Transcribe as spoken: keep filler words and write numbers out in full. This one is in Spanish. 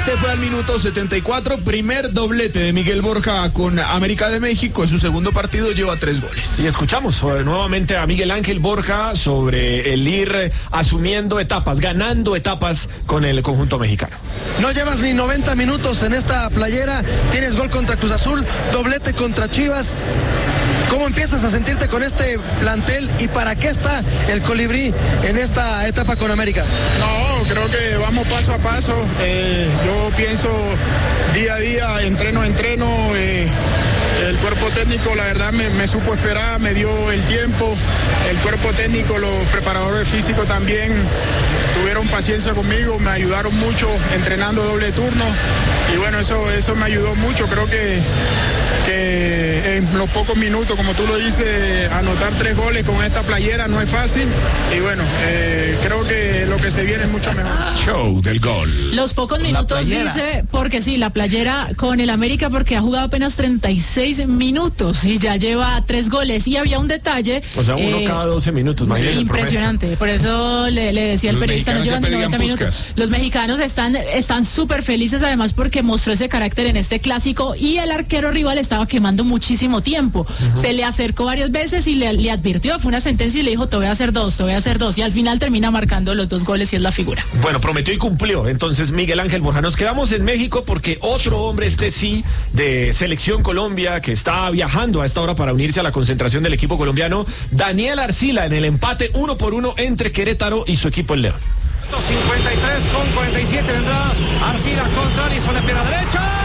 Este fue al minuto setenta y cuatro, primer doblete de Miguel Borja con América de México. En su segundo partido lleva tres goles. Y escuchamos eh, nuevamente a Miguel Ángel Borja sobre el ir eh, asumiendo etapas, ganando etapas con el conjunto mexicano. No llevas ni noventa minutos en esta playera, tienes gol contra Cruz Azul, doblete contra Chivas. ¿Cómo empiezas a sentirte con este plantel y para qué está el Colibrí en esta etapa con América? No, creo que vamos paso a paso. Eh, yo pienso día a día, entreno a entreno. Eh, el cuerpo técnico, la verdad, me, me supo esperar, me dio el tiempo. El cuerpo técnico, los preparadores físicos también tuvieron paciencia conmigo, me ayudaron mucho entrenando doble turno. Y bueno, eso, eso me ayudó mucho. Creo que, que en los pocos minutos, como tú lo dices, anotar tres goles con esta playera no es fácil. Y bueno, eh, creo que lo que se viene es mucho mejor. Show del gol. Los pocos minutos dice, porque sí, la playera con el América, porque ha jugado apenas treinta y seis minutos y ya lleva tres goles. Y había un detalle. O sea, uno eh, cada doce minutos. Sí, impresionante. Por eso le, le decía al periodista, no llevan ni noventa minutos. Los mexicanos están están súper felices, además, porque mostró ese carácter en este clásico y el arquero rival estaba quemando muchísimo tiempo. Uh-huh. Se le acercó varias veces y le, le advirtió, fue una sentencia y le dijo, te voy a hacer dos, te voy a hacer dos. Y al final termina marcando los dos goles y es la figura. Bueno, prometió y cumplió. Entonces, Miguel Ángel Borja. Nos quedamos en México porque otro hombre, este sí, de Selección Colombia, que está viajando a esta hora para unirse a la concentración del equipo colombiano, Daniel Arcila, en el empate uno por uno entre Querétaro y su equipo el León. cincuenta y tres con cuarenta y siete vendrá Arcila contra Alisson de pierna derecha.